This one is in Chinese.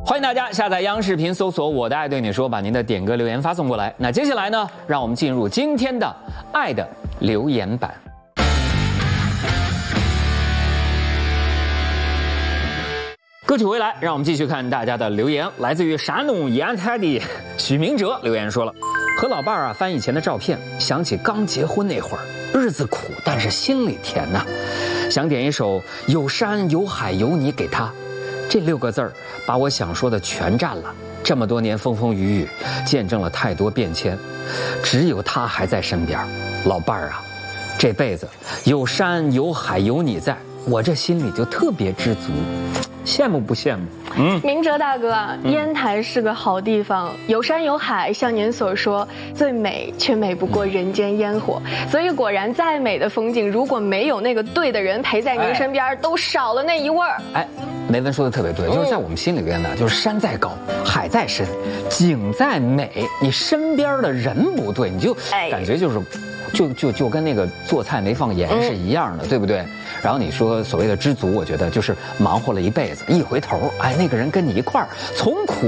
欢迎大家下载央视频，搜索我的爱对你说，把您的点歌留言发送过来。那接下来呢，让我们进入今天的爱的留言版。歌曲回来，让我们继续看大家的留言。来自于山东延泰的许明哲留言说了，和老伴儿翻以前的照片，想起刚结婚那会儿，日子苦，但是心里甜呐。想点一首有山有海有你给他，这6个字儿把我想说的全占了。这么多年风风雨雨，见证了太多变迁，只有他还在身边。老伴儿啊，这辈子有山有海有你在，我这心里就特别知足。羡慕不羡慕？ 明哲大哥，烟台是个好地方，有山有海，像您所说，最美却美不过人间烟火。所以果然，再美的风景，如果没有那个对的人陪在您身边，都少了那一味儿。 哎，梅文说的特别对，就是在我们心里边呢，就是山再高，海再深，景再美，你身边的人不对，你就感觉就是。就跟那个做菜没放盐是一样的，对不对？然后你说所谓的知足，我觉得就是忙活了一辈子，一回头，哎，那个人跟你一块儿，从